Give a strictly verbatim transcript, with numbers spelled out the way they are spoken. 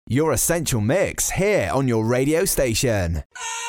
Your Essential Mix here on your radio station.